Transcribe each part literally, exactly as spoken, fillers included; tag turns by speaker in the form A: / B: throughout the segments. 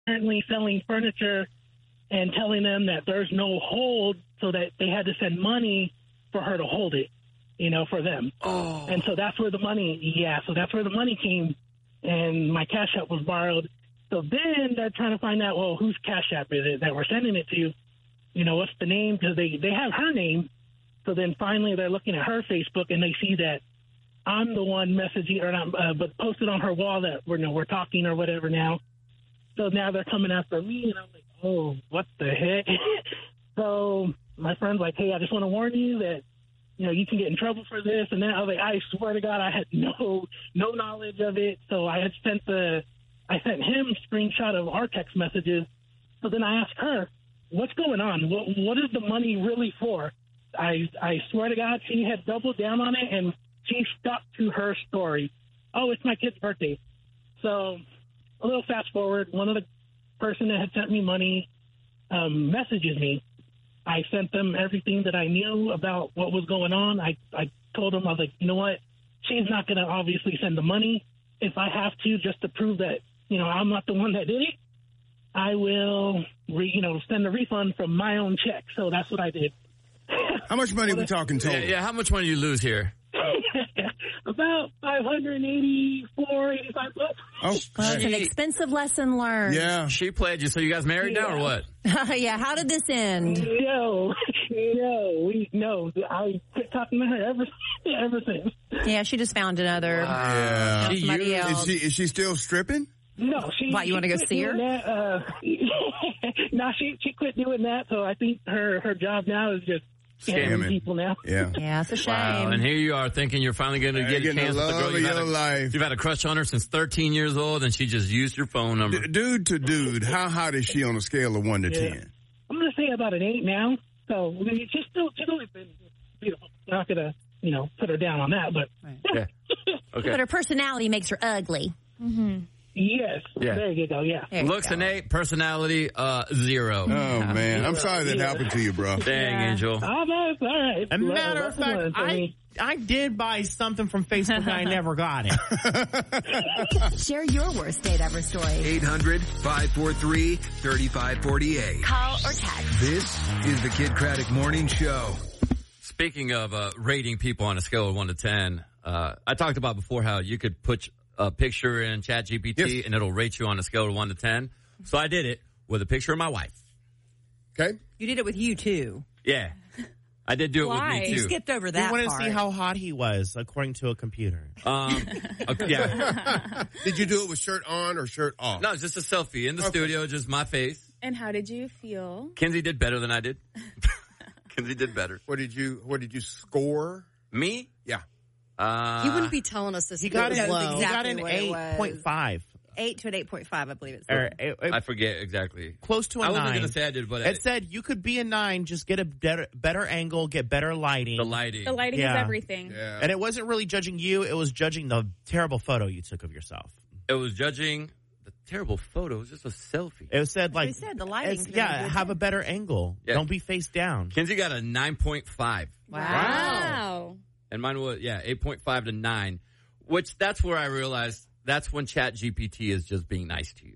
A: currently selling furniture and telling them that there's no hold, so that they had to send money for her to hold it, you know, for them.
B: Oh.
A: And so that's where the money, yeah, so that's where the money came, and my Cash App was borrowed. So then they're trying to find out, well, whose Cash App is it that we're sending it to? You know, what's the name? Because they, they have her name. So then finally they're looking at her Facebook, and they see that I'm the one messaging, or not, uh, but posted on her wall that we're, you know, we're talking or whatever now. So now they're coming after me, and I'm like, oh, what the heck? So my friend's like, hey, I just want to warn you that, you know, you can get in trouble for this and that. I was like, I swear to God, I had no no knowledge of it. So I had sent the, I sent him a screenshot of our text messages. So then I asked her, what's going on? What, what is the money really for? I I swear to God, she had doubled down on it, and she stuck to her story. Oh, it's my kid's birthday. So a little fast forward, one of the person that had sent me money um, messages me. I sent them everything that I knew about what was going on. I, I told them, I was like, you know what? She's not going to obviously send the money. If I have to, just to prove that, you know, I'm not the one that did it, I will, re, you know, send a refund from my own check. So that's what I did.
C: How much money are we talking total?
B: Yeah, yeah, how much money do you lose here?
A: About five hundred eighty-four, eighty-five bucks.
C: Oh,
D: well, it's an expensive lesson learned.
C: Yeah.
B: She played you, so you guys married
A: Yeah.
B: now or what?
D: Yeah, how did this end?
A: No, no, we, no. I quit talking to her ever, ever since.
D: Yeah, she just found another.
C: Yeah.
B: She
D: somebody
B: used-
D: else.
C: Is she is she still stripping?
A: No, she.
D: Why, you
A: she
D: wanna go
A: quit
D: see her?
A: doing That, uh, no, she she quit doing that. So I think her her job now is just scamming
C: Scamming.
A: people now.
C: Yeah.
D: Yeah, it's a shame.
B: Wow, and here you are thinking you're finally going to
C: Yeah,
B: get a
C: getting the
B: chance with the
C: love
B: girl
C: of
B: you've had,
C: your
B: a,
C: life.
B: you've had a crush on her since thirteen years old, and she just used your phone number.
C: D- dude to dude, how hot is she on a scale of one to
A: Yeah.
C: ten?
A: I'm gonna say about an eight now. So I mean, she's still she's always been beautiful. I'm not gonna you know put her down on that, but
B: Yeah. Okay.
D: But her personality makes her ugly.
A: yes,
B: Yeah.
A: there you go. Yeah.
D: There you
B: Looks
D: go.
B: an eight, personality uh, zero.
C: Oh man, I'm sorry that
A: Yeah.
C: happened to you, bro.
B: Dang, Angel.
A: Oh, no, it's all right.
E: As a matter of
A: Lesson
E: fact,
A: learned for
E: I
A: me.
E: I did buy something from Facebook. I never got it.
F: Share your worst date ever story.
G: eight hundred, five four three, three five four eight.
F: Call or text.
G: This is the Kid Craddock Morning Show.
B: Speaking of uh, rating people on a scale of one to ten, uh, I talked about before how you could put a picture in ChatGPT
C: Yes.
B: and it'll rate you on a scale of one to ten. So I did it with a picture of my wife.
C: Okay.
D: You did it with you, too.
B: Yeah. I did do it
H: Why?
B: with me
D: You
B: too.
D: skipped over
E: We
D: that
E: want to
D: part.
E: see how hot he was, according to a computer.
B: Um, okay, yeah.
C: Did you do it with shirt on or shirt off?
B: No, just a selfie in the
C: Okay.
B: studio, just my face.
H: And how did you feel?
B: Kinsey did better than I did. Kinsey did better.
C: What did you What did you score?
B: Me?
C: Yeah.
B: Uh,
I: You wouldn't be telling us this.
E: He got,
I: was
E: an,
I: low.
E: he got
D: exactly
E: an
D: what it was.
E: eight point five.
D: Eight to an eight point five, I believe it's.
E: Or, uh, uh,
B: I forget exactly.
E: close to a
B: I wasn't
E: nine.
B: going to say I did, but
E: It said you could be a nine, just get a better, better angle, get better lighting.
B: the lighting.
H: The lighting
E: Yeah.
H: is everything.
C: Yeah.
E: And it wasn't really judging you, it was judging the terrible photo you took of yourself.
B: It was judging the terrible photo. It was just a selfie.
E: It said like,
D: we said, the lighting
E: it's-
D: could have been
E: yeah,
D: good.
E: have a better angle.
B: Yeah.
E: Don't be face down.
B: Kinsey got a nine point five.
H: Wow.
B: And mine was, yeah, eight point five to nine, which that's where I realized that's when ChatGPT is just being nice to you.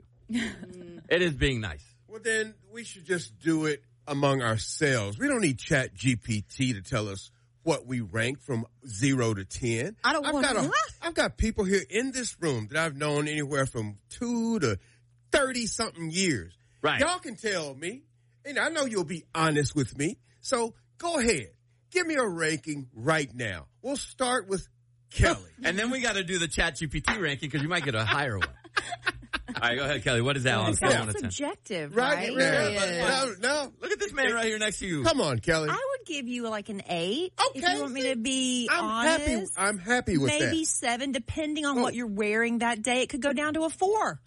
B: It is being nice.
C: Well, then we should just do it among ourselves. We don't need Chat G P T to tell us what we rank from zero to ten.
I: I don't
C: I've
I: want
C: got
I: to.
C: a, I've got people here in this room that I've known anywhere from two to thirty something years.
B: Right.
C: Y'all can tell me, and I know you'll be honest with me. So go ahead, give me a ranking right now. We'll start with Kelly.
B: And then we got to do the ChatGPT ranking because you might get a higher one. All right, go ahead, Kelly. What is that on a
D: It's
B: scale of
D: all
B: one to ten?
D: subjective,
C: Right?
D: right?
C: It
I: really
C: Yeah.
I: is.
C: No, no.
B: Look at this man right here next to you.
C: Come on, Kelly.
D: I would give you like an eight.
C: Okay,
D: If you want me to be
C: I'm
D: honest.
C: happy. I'm happy with
D: Maybe
C: that.
D: seven, depending on
C: Oh.
D: what you're wearing that day. It could go down to a four.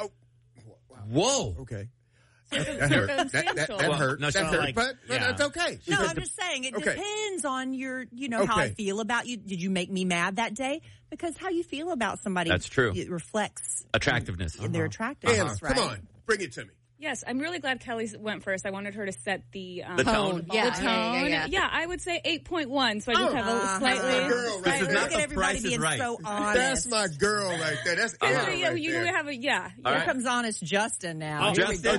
B: Whoa.
C: Okay. That, that hurt. That, that, that
H: Well,
C: hurt.
B: no,
C: that
B: she's
C: hurt.
E: like-
C: but but
E: yeah.
C: that's okay.
D: No,
C: Because
D: I'm
C: the-
D: just saying it
C: okay.
D: depends on your, you know, how I
C: Okay.
D: feel about you. Did you make me mad that day? Because how you feel about somebody,
B: That's true.
D: It reflects
B: Attractiveness.
D: their attractiveness,
C: Anna,
D: right?
C: come on, bring it to me.
H: Yes, I'm really glad Kelly went first. I wanted her to set the um,
B: The tone.
I: Yeah,
H: the tone.
I: yeah, yeah, yeah.
H: I would say eight point one. So I just
C: Oh,
H: have a
D: uh-huh.
H: slightly.
C: That's my girl right
B: This is
C: there.
B: not
D: Look
B: the
D: at everybody
B: Price is
D: being
B: Right.
D: so honest.
C: That's my girl right there. That's
B: Uh-huh.
C: Anna
H: Yeah,
C: right
H: you
C: there.
H: have a yeah.
B: All
D: Here
B: right.
D: comes honest Justin now.
E: Oh,
D: Here we
B: Justin,
D: go.